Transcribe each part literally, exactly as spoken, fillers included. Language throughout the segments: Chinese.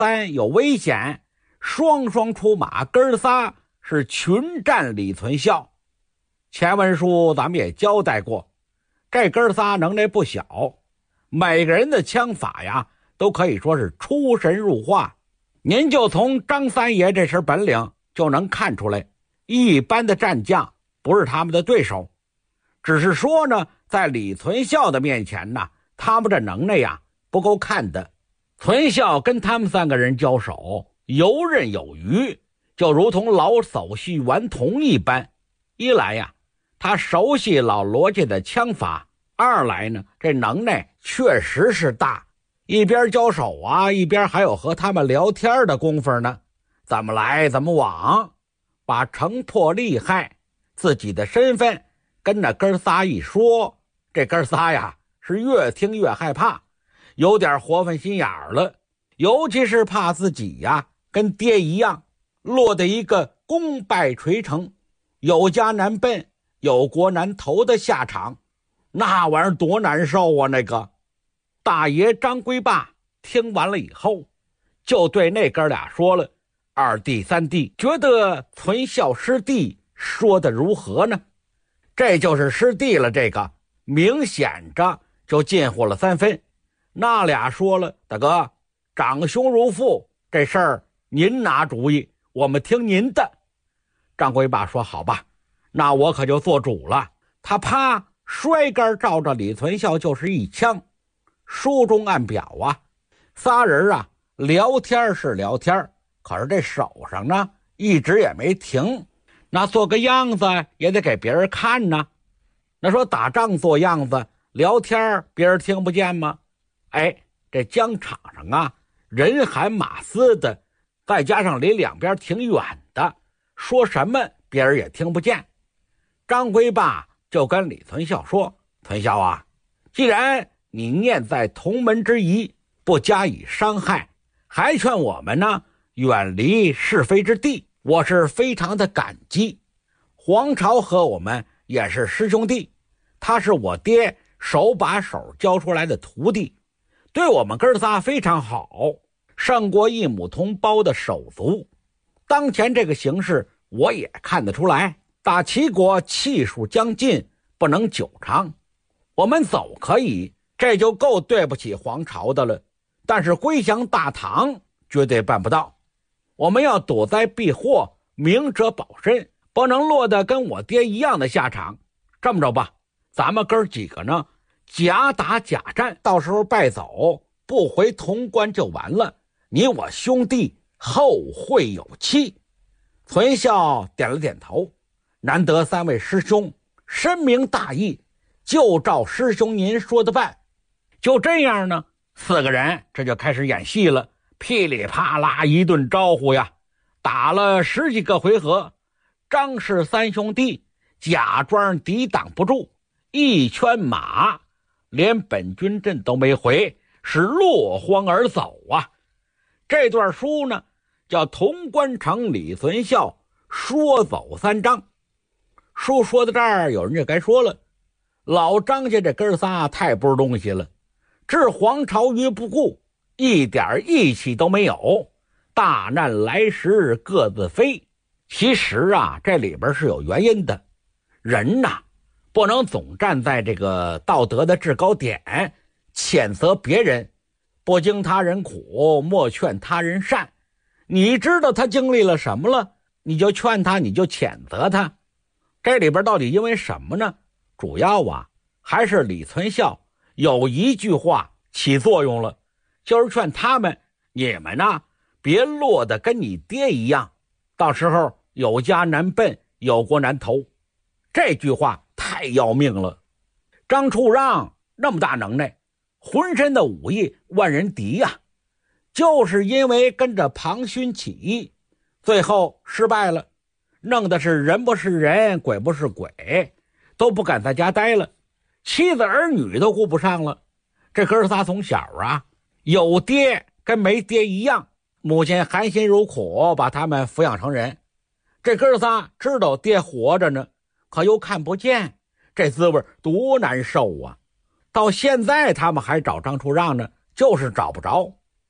三有危险，双双出马，哥仨是群战李存孝。前文书咱们也交代过，这哥仨能耐不小，每个人的枪法呀都可以说是出神入化。您就从张三爷这身本领就能看出来，一般的战将不是他们的对手。只是说呢，在李存孝的面前呢，他们这能耐呀不够看的。存孝跟他们三个人交手游刃有余，就如同老叟续顽童一般。一来呀，他熟悉老罗家的枪法；二来呢，这能耐确实是大。一边交手啊，一边还有和他们聊天的功夫呢，怎么来怎么往，把城破利害自己的身份跟那哥仨一说，这哥仨呀是越听越害怕，有点活分心眼儿了。尤其是怕自己呀跟爹一样落得一个功败垂成，有家难奔有国难投的下场，那玩意儿多难受啊。那个大爷张龟霸听完了以后，就对那哥俩说了：二弟三弟，觉得存孝师弟说的如何呢？这就是师弟了，这个明显着就近乎了三分。那俩说了：大哥，长兄如父，这事儿您拿主意，我们听您的。张龟霸说：好吧，那我可就做主了。他啪摔杆照着李存孝就是一枪。书中暗表啊，仨人啊聊天是聊天，可是这手上呢一直也没停，那做个样子也得给别人看呢。那说打仗做样子，聊天别人听不见吗？哎，这疆场上啊人喊马嘶的，再加上离两边挺远的，说什么别人也听不见。张龟霸就跟李存孝说：存孝啊，既然你念在同门之谊，不加以伤害，还劝我们呢远离是非之地，我是非常的感激。黄巢和我们也是师兄弟，他是我爹手把手教出来的徒弟，对我们哥仨非常好，胜过一母同胞的手足。当前这个形势我也看得出来，大齐国气数将尽，不能久长。我们走可以，这就够对不起黄巢的了，但是归降大唐绝对办不到。我们要躲灾避祸，明哲保身，不能落得跟我爹一样的下场。这么着吧，咱们哥几个呢假打假战，到时候败走不回潼关就完了，你我兄弟后会有期。存孝点了点头，难得三位师兄深明大义，就照师兄您说的办。就这样呢，四个人这就开始演戏了，噼里啪啦一顿招呼呀，打了十几个回合。张氏三兄弟假装抵挡不住，一圈马连本军阵都没回，是落荒而走啊。这段书呢叫潼关城李存孝说走三章。书说到这儿，有人就该说了，老张家这哥仨太不是东西了，置黄巢于不顾，一点义气都没有，大难来时各自飞。其实啊，这里边是有原因的。人呐，不能总站在这个道德的制高点谴责别人，不经他人苦，莫劝他人善。你知道他经历了什么了，你就劝他，你就谴责他。这里边到底因为什么呢？主要啊还是李存孝有一句话起作用了，就是劝他们，你们呢别落得跟你爹一样，到时候有家难奔有国难投。这句话太要命了。张处让那么大能耐，浑身的武艺万人敌呀、啊，就是因为跟着庞勋起义，最后失败了，弄的是人不是人鬼不是鬼，都不敢在家待了，妻子儿女都顾不上了。这哥仨从小啊有爹跟没爹一样，母亲含辛茹苦把他们抚养成人。这哥仨知道爹活着呢，可又看不见，这滋味多难受啊。到现在他们还找张处让呢，就是找不着。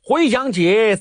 回想起